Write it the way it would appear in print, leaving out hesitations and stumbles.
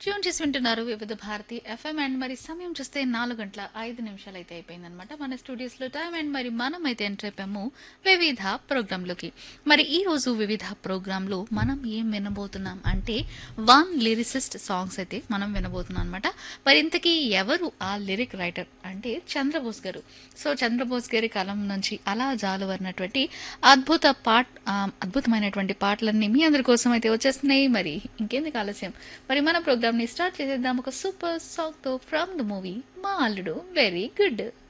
Tune చేసి వింటున్నారు వివిధ భారతి ఎఫ్ఎం అండ్ మరి సమయం చూస్తే 4 గంటల 5 నిమిషాలు అయితే అయిపోయిందనమాట మన స్టూడియోస్లో టైం అండ్ మరి మనం అయితే ఎంటర్ అయిపోయాము వివిధ ప్రోగ్రాంలోకి. మరి ఈ రోజు వివిధ ప్రోగ్రాంలో మనం ఏం వినబోతున్నాం అంటే వన్ లిరిసిస్ట్ సాంగ్స్ అయితే మనం వినబోతున్నాం అనమాట. మరి ఇంతకీ ఎవరు ఆ లిరిక్ రైటర్ అంటే చంద్రబోస్ గారు. సో చంద్రబోస్ గారి కాలం నుంచి అలా జాలువరినటువంటి అద్భుతమైనటువంటి పాటలన్నీ మీ అందరి కోసం అయితే వచ్చేస్తున్నాయి. మరి ఇంకెందుకు ఆలస్యం, మరి మన ప్రోగ్రామ్ ని స్టార్ట్ చేసేద్దాం ఒక సూపర్ సాంగ్ తో ఫ్రమ్ ద మూవీ మా అల్లుడు వెరీ గుడ్.